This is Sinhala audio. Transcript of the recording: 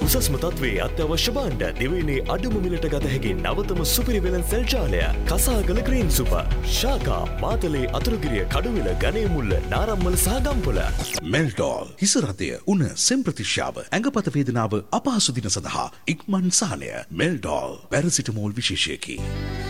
උසස්ම තත්ත්වයේ අත්‍යවශ්‍ය භාණ්ඩ දිවයිනේ අඩුම මිලට ගත හැකි නවතම සුපිරි වෙළඳ සෙල් ජාලය කසාගල ග්‍රීන් සුපර් ශාකා මාතලේ අතුරුගිරිය කඩුවිල ගණේමුල්ල නාරම්මල සහ ගම්පොළ මෙල්ඩෝල් හිස රතය උණ සෙම් ප්‍රතිශ්‍යාව ඇඟපත වේදනාව අපහසු දින සඳහා ඉක්මන් සහනය මෙල්ඩෝල් පැරසිටමෝල් විශේෂයකි